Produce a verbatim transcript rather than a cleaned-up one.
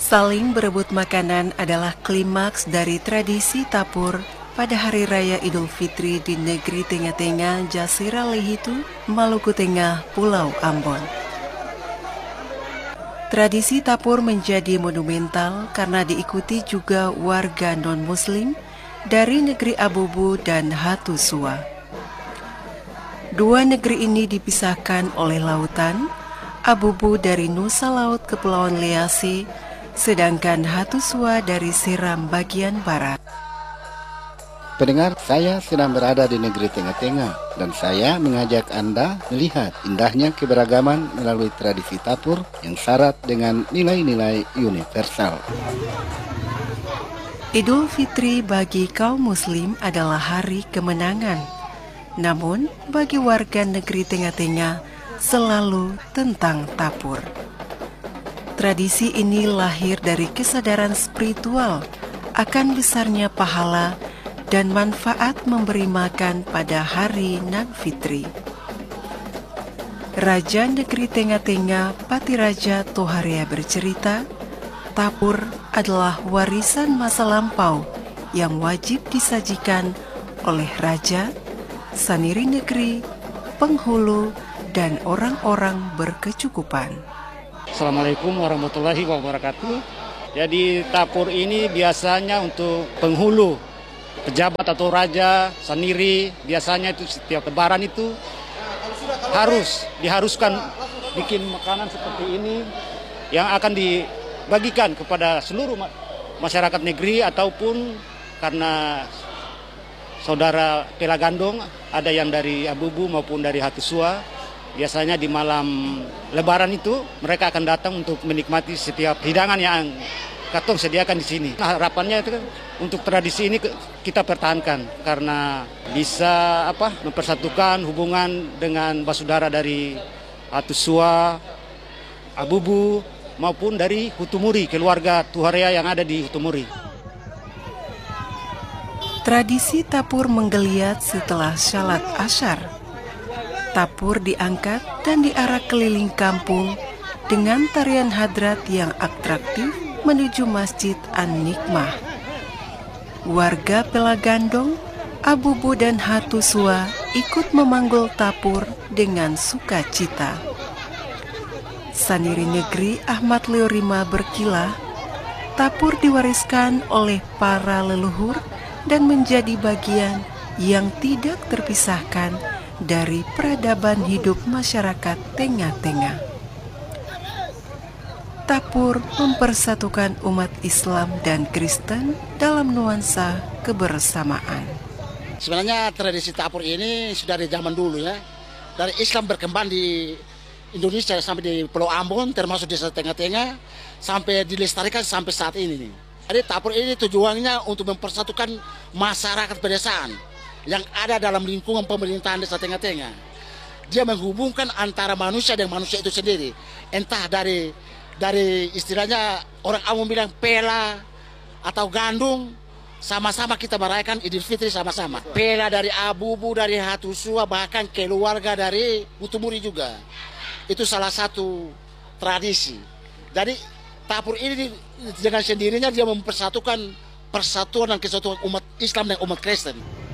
Saling berebut makanan adalah klimaks dari tradisi tapur pada Hari Raya Idul Fitri di negeri Tengah-Tengah Jasira Lehitu, Maluku Tengah, Pulau Ambon. Tradisi tapur menjadi monumental karena diikuti juga warga non-muslim dari negeri Abubu dan Hatusua. Dua negeri ini dipisahkan oleh lautan, Abubu dari Nusa Laut Kepulauan Lease, sedangkan Hatusua dari Seram bagian barat. Pendengar, saya sedang berada di negeri Tengah-Tengah dan saya mengajak Anda melihat indahnya keberagaman melalui tradisi tapur yang syarat dengan nilai-nilai universal. Idul Fitri bagi kaum muslim adalah hari kemenangan. Namun, bagi warga negeri Tengah-Tengah selalu tentang tapur. Tradisi ini lahir dari kesadaran spiritual akan besarnya pahala dan manfaat memberi makan pada hari nan fitri. Raja negeri Tengah-Tengah Patiraja Toharea bercerita, tapur adalah warisan masa lampau yang wajib disajikan oleh raja, saniri negeri, penghulu, dan orang-orang berkecukupan. Assalamualaikum warahmatullahi wabarakatuh. Jadi tapur ini biasanya untuk penghulu, pejabat atau raja, saniri, biasanya itu setiap lebaran itu harus diharuskan bikin makanan seperti ini yang akan dibagikan kepada seluruh masyarakat negeri ataupun karena saudara Pelagandong ada yang dari Abubu maupun dari Hatusua. Biasanya di malam lebaran itu mereka akan datang untuk menikmati setiap hidangan yang katong sediakan di sini. Nah, harapannya itu kan untuk tradisi ini kita pertahankan karena bisa apa mempersatukan hubungan dengan basudara dari Hatusua, Abubu maupun dari Hutumuri, keluarga Toharea yang ada di Hutumuri. Tradisi tapur menggeliat setelah Shalat Asyar. Tapur diangkat dan diarak keliling kampung dengan tarian hadrat yang atraktif menuju Masjid An-Nikmah. Warga Pelagandong, Abubu dan Hatusua ikut memanggul tapur dengan sukacita. Saniri negeri Ahmad Leorima berkilah, tapur diwariskan oleh para leluhur dan menjadi bagian yang tidak terpisahkan dari peradaban hidup masyarakat Tengah-Tengah. Tapur mempersatukan umat Islam dan Kristen dalam nuansa kebersamaan. Sebenarnya tradisi tapur ini sudah dari zaman dulu ya. Dari Islam berkembang di Indonesia sampai di Pulau Ambon, termasuk di Tengah-Tengah, sampai dilestarikan sampai saat ini. Jadi tapur ini tujuannya untuk mempersatukan masyarakat pedesaan yang ada dalam lingkungan pemerintahan desa Tengah-Tengah. Dia menghubungkan antara manusia dan manusia itu sendiri. Entah dari dari istilahnya orang awam bilang pela atau gandung, sama-sama kita merayakan Idul Fitri sama-sama. Pela dari Abubu, dari Hatusua, bahkan keluarga dari Hutumuri juga. Itu salah satu tradisi. Jadi tapur ini dengan sendirinya dia mempersatukan persatuan dan kesatuan umat Islam dan umat Kristen.